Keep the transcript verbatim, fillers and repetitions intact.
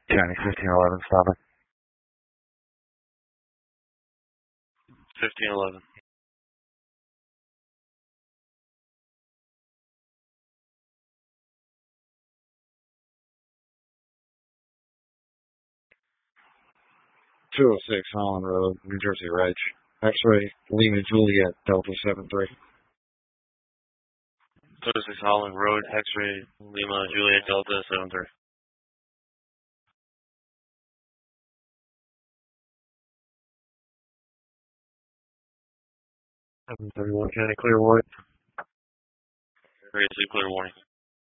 County fifteen eleven, stopping. fifteen eleven. two oh six Holland Road, New Jersey Reg. X-ray Lima Juliet Delta seven three. two oh six Holland Road, X-ray Lima Juliet Delta seven three. seven thirty-one County Clear White. Previously clear warning.